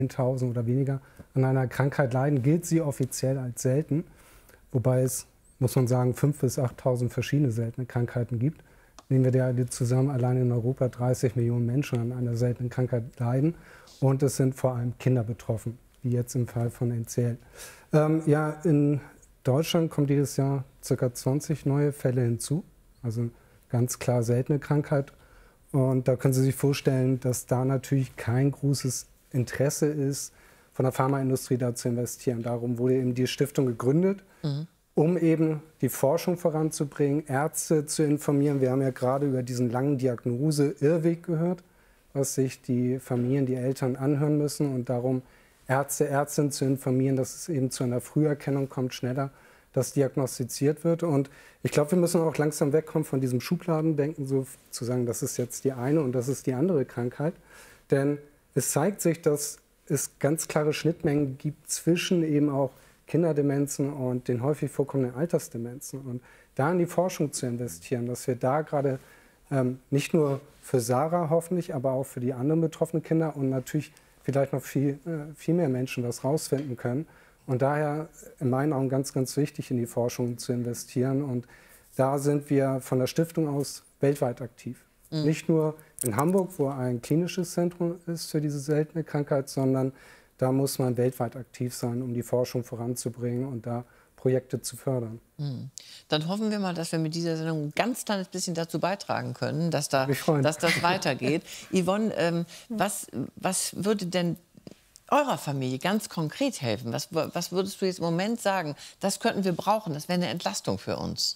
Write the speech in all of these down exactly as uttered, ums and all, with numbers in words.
zehntausend oder weniger an einer Krankheit leiden, gilt sie offiziell als selten. Wobei es, muss man sagen, fünftausend bis achttausend verschiedene seltene Krankheiten gibt. Nehmen wir die zusammen, allein in Europa dreißig Millionen Menschen an einer seltenen Krankheit leiden. Und es sind vor allem Kinder betroffen, wie jetzt im Fall von N C L. Ähm, ja, in Deutschland kommt jedes Jahr ca. zwanzig neue Fälle hinzu. Also ganz klar seltene Krankheit. Und da können Sie sich vorstellen, dass da natürlich kein großes Interesse ist, von der Pharmaindustrie da zu investieren. Darum wurde eben die Stiftung gegründet, mhm. um eben die Forschung voranzubringen, Ärzte zu informieren. Wir haben ja gerade über diesen langen Diagnose-Irrweg gehört, was sich die Familien, die Eltern anhören müssen. Und darum Ärzte, Ärztinnen zu informieren, dass es eben zu einer Früherkennung kommt, schneller, dass diagnostiziert wird. Und ich glaube, wir müssen auch langsam wegkommen von diesem Schubladendenken, so zu sagen, das ist jetzt die eine und das ist die andere Krankheit. Denn es zeigt sich, dass es ganz klare Schnittmengen gibt zwischen eben auch Kinderdemenzen und den häufig vorkommenden Altersdemenzen. Und da in die Forschung zu investieren, dass wir da gerade ähm, nicht nur für Sarah hoffentlich, aber auch für die anderen betroffenen Kinder und natürlich vielleicht noch viel, äh, viel mehr Menschen was rausfinden können. Und daher in meinen Augen ganz, ganz wichtig, in die Forschung zu investieren. Und da sind wir von der Stiftung aus weltweit aktiv. Mhm. Nicht nur in Hamburg, wo ein klinisches Zentrum ist für diese seltene Krankheit, sondern da muss man weltweit aktiv sein, um die Forschung voranzubringen und da Projekte zu fördern. Mhm. Dann hoffen wir mal, dass wir mit dieser Sendung ein ganz kleines bisschen dazu beitragen können, dass, da, dass das weitergeht. Yvonne, ähm, was, was würde denn eurer Familie ganz konkret helfen? Was, was würdest du jetzt im Moment sagen, das könnten wir brauchen, das wäre eine Entlastung für uns?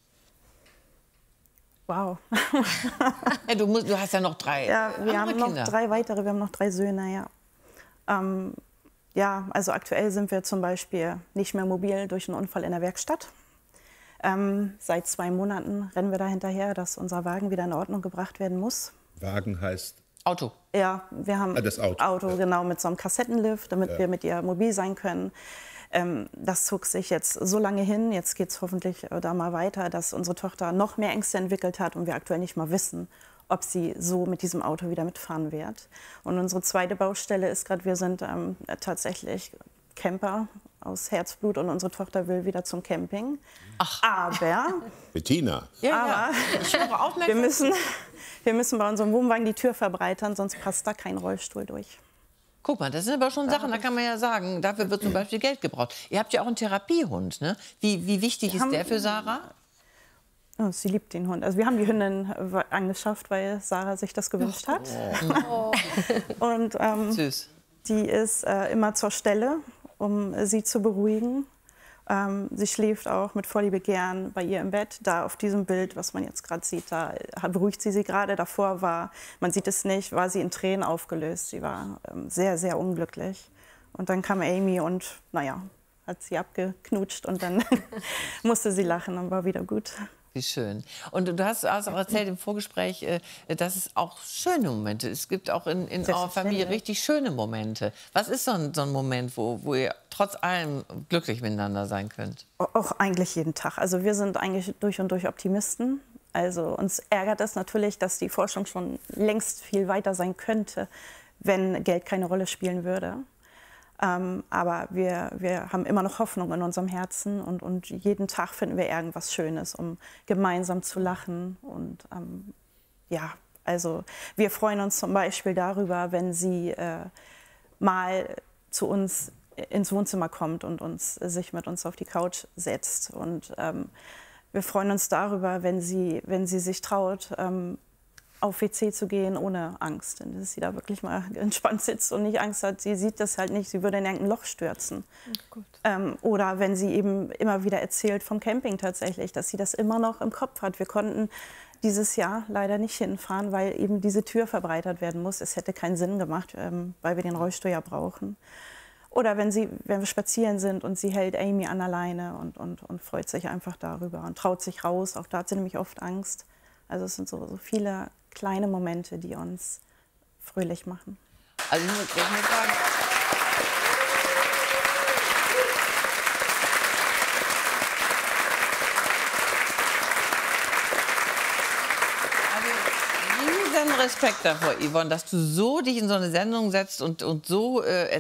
Wow. Ja, du, musst, du hast ja noch drei Ja, wir haben Kinder. noch drei weitere, wir haben noch drei Söhne, ja. Ähm, ja, also aktuell sind wir zum Beispiel nicht mehr mobil durch einen Unfall in der Werkstatt. Ähm, seit zwei Monaten rennen wir da hinterher, dass unser Wagen wieder in Ordnung gebracht werden muss. Wagen heißt? Auto. Ja, wir haben ah, das Auto, Auto ja. genau, mit so einem Kassettenlift, damit ja. wir mit ihr mobil sein können. Ähm, das zog sich jetzt so lange hin, jetzt geht es hoffentlich äh, da mal weiter, dass unsere Tochter noch mehr Ängste entwickelt hat und wir aktuell nicht mal wissen, ob sie so mit diesem Auto wieder mitfahren wird. Und unsere zweite Baustelle ist gerade, wir sind ähm, tatsächlich Camper aus Herzblut und unsere Tochter will wieder zum Camping. Ach. Aber, Bettina. Ja, aber ja. Ich höre aufmerksam. wir, müssen, wir müssen bei unserem Wohnwagen die Tür verbreitern, sonst passt da kein Rollstuhl durch. Guck mal, das sind aber schon Da Sachen, da kann man ja sagen, dafür wird zum Beispiel Geld gebraucht. Ihr habt ja auch einen Therapiehund, ne? Wie, wie wichtig Wir ist haben- der für Sarah? Oh, sie liebt den Hund. Also wir haben die Hündin äh, angeschafft, weil Sarah sich das gewünscht hat. Oh. Und ähm, Süß. die ist äh, immer zur Stelle, um äh, sie zu beruhigen. Ähm, sie schläft auch mit Vorliebe gern bei ihr im Bett. Da auf diesem Bild, was man jetzt gerade sieht, da äh, beruhigt sie sie gerade. Davor war, man sieht es nicht, war sie in Tränen aufgelöst. Sie war ähm, sehr, sehr unglücklich. Und dann kam Amy und, naja, hat sie abgeknutscht und dann musste sie lachen und war wieder gut. Wie schön. Und du hast, hast auch erzählt im Vorgespräch, äh, dass es auch schöne Momente es gibt. auch in, in eurer Familie richtig schöne Momente. Was ist so ein, so ein Moment, wo, wo ihr trotz allem glücklich miteinander sein könnt? Auch eigentlich jeden Tag. Also wir sind eigentlich durch und durch Optimisten. Also uns ärgert es natürlich, dass die Forschung schon längst viel weiter sein könnte, wenn Geld keine Rolle spielen würde. Ähm, aber wir, wir haben immer noch Hoffnung in unserem Herzen und, und jeden Tag finden wir irgendwas Schönes, um gemeinsam zu lachen. Und ähm, ja, also wir freuen uns zum Beispiel darüber, wenn sie äh, mal zu uns ins Wohnzimmer kommt und uns, sich mit uns auf die Couch setzt. Und ähm, wir freuen uns darüber, wenn sie, wenn sie sich traut, ähm, auf W C zu gehen ohne Angst. Denn dass sie da wirklich mal entspannt sitzt und nicht Angst hat. Sie sieht das halt nicht, sie würde in irgendein Loch stürzen. Oh ähm, oder wenn sie eben immer wieder erzählt vom Camping tatsächlich, dass sie das immer noch im Kopf hat. Wir konnten dieses Jahr leider nicht hinfahren, weil eben diese Tür verbreitert werden muss. Es hätte keinen Sinn gemacht, ähm, weil wir den Rollstuhl ja brauchen. Oder wenn, sie, wenn wir spazieren sind und sie hält Amy an der Leine und, und, und freut sich einfach darüber und traut sich raus. Auch da hat sie nämlich oft Angst. Also es sind so, so viele kleine Momente, die uns fröhlich machen. Also ich muss, ich muss sagen, also riesen Respekt davor, Yvonne, dass du so dich in so eine Sendung setzt und, und so äh,